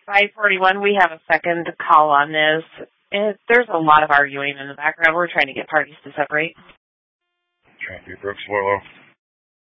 541, we have a second call on this. There's a lot of arguing in the background. We're trying to get parties to separate. Kathy Brooks, Willow.